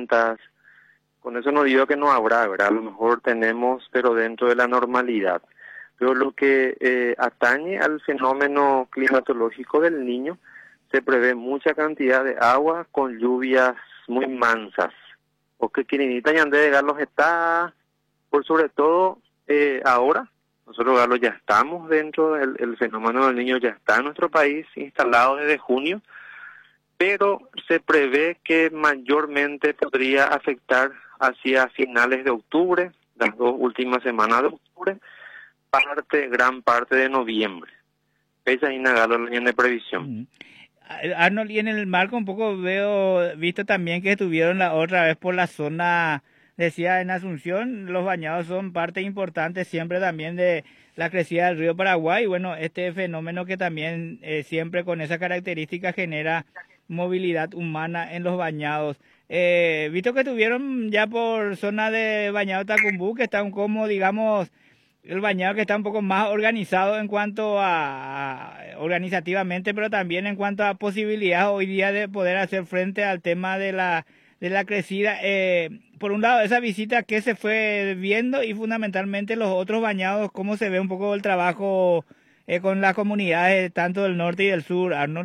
tormentas. Con eso no digo que no habrá, ¿verdad? A lo mejor tenemos, pero dentro de la normalidad. Pero lo que atañe al fenómeno climatológico del Niño, se prevé mucha cantidad de agua con lluvias muy mansas. Porque Quirinita y André de Galos está, por sobre todo ahora, nosotros Galos ya estamos dentro del fenómeno del Niño, ya está en nuestro país instalado desde junio, pero se prevé que mayormente podría afectar hacia finales de octubre, las 2 últimas semanas de octubre, gran parte de noviembre. Esa es Galo, la línea de previsión. Arnold, y en el marco un poco visto también que estuvieron la otra vez por la zona, decía en Asunción, los bañados son parte importante siempre también de la crecida del río Paraguay. Bueno, este fenómeno que también siempre con esa característica genera movilidad humana en los bañados. Visto que estuvieron ya por zona de bañado Tacumbú, que están como, digamos, el bañado que está un poco más organizado en cuanto a organizativamente, pero también en cuanto a posibilidades hoy día de poder hacer frente al tema de la crecida. Por un lado, esa visita que se fue viendo y fundamentalmente los otros bañados, cómo se ve un poco el trabajo con las comunidades tanto del norte y del sur, Arnold.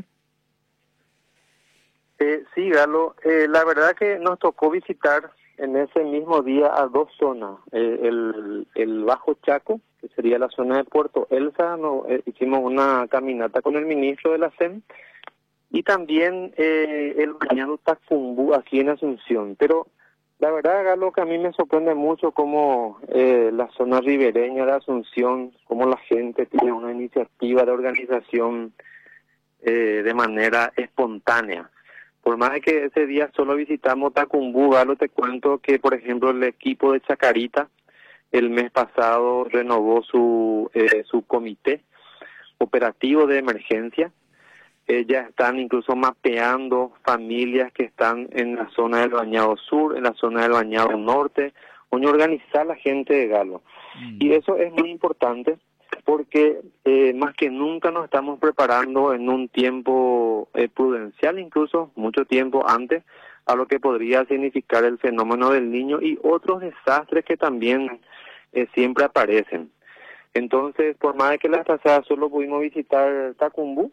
Sí, Galo, la verdad que nos tocó visitar en ese mismo día a 2 zonas, el Bajo Chaco, que sería la zona de Puerto Elsa, hicimos una caminata con el ministro de la SEM, y también el bañado Tacumbú aquí en Asunción. Pero la verdad, Galo, que a mí me sorprende mucho cómo la zona ribereña de Asunción, cómo la gente tiene una iniciativa de organización de manera espontánea. Por más de que ese día solo visitamos Tacumbú, Galo, te cuento que, por ejemplo, el equipo de Chacarita el mes pasado renovó su comité operativo de emergencia. Ya están incluso mapeando familias que están en la zona del Bañado Sur, en la zona del Bañado Norte, donde organizar a la gente de Galo. Y eso es muy importante porque más que nunca nos estamos preparando en un tiempo prudencial, incluso mucho tiempo antes, a lo que podría significar el fenómeno del Niño y otros desastres que también siempre aparecen. Entonces, por más de que la pasada solo pudimos visitar Tacumbú,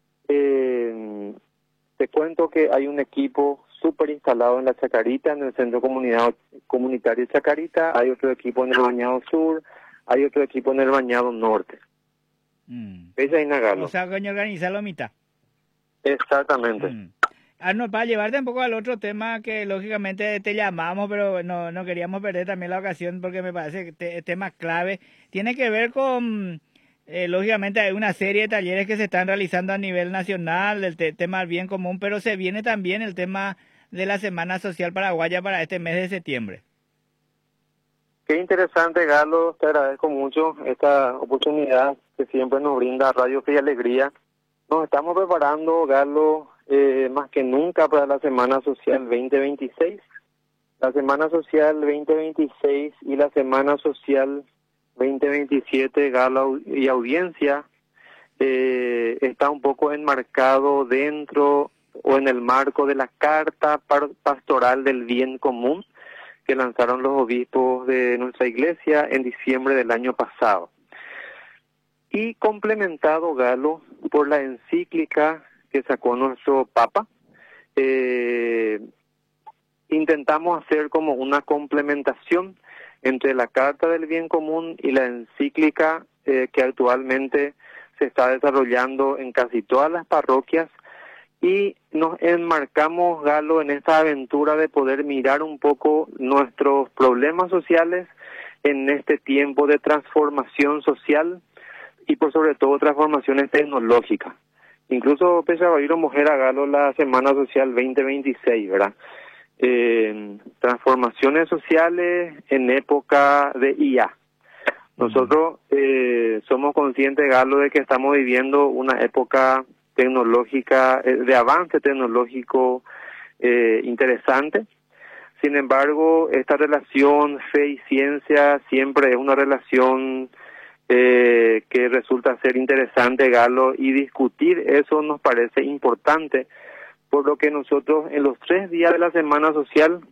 te cuento que hay un equipo súper instalado en la Chacarita, en el Centro Comunitario Chacarita, hay otro equipo en el Bañado Sur, hay otro equipo en el Bañado Norte. Esa es Galo. O sea, coño, organizarlo a mitad. Exactamente. Arnold, para llevarte un poco al otro tema que lógicamente te llamamos, pero no queríamos perder también la ocasión porque me parece que tema clave. Tiene que ver con, lógicamente hay una serie de talleres que se están realizando a nivel nacional, del tema del bien común, pero se viene también el tema de la Semana Social Paraguaya para este mes de septiembre. Qué interesante, Galo, te agradezco mucho esta oportunidad que siempre nos brinda Radio Fe y Alegría. Nos estamos preparando, Galo, más que nunca para la Semana Social 2026. La Semana Social 2026 y la Semana Social 2027, Galo y audiencia, está un poco enmarcado dentro o en el marco de la Carta Pastoral del Bien Común que lanzaron los obispos de nuestra iglesia en diciembre del año pasado. Y complementado, Galo, por la encíclica que sacó nuestro Papa, intentamos hacer como una complementación entre la Carta del Bien Común y la encíclica que actualmente se está desarrollando en casi todas las parroquias, y nos enmarcamos, Galo, en esta aventura de poder mirar un poco nuestros problemas sociales en este tiempo de transformación social y por sobre todo transformaciones tecnológicas. Incluso pese a abrir mujer a Galo la Semana Social 2026, ¿verdad? Transformaciones sociales en época de IA. Nosotros somos conscientes, Galo, de que estamos viviendo una época tecnológica, de avance tecnológico interesante. Sin embargo, esta relación fe y ciencia siempre es una relación que resulta ser interesante, Galo, y discutir eso nos parece importante, por lo que nosotros en los 3 días de la Semana Social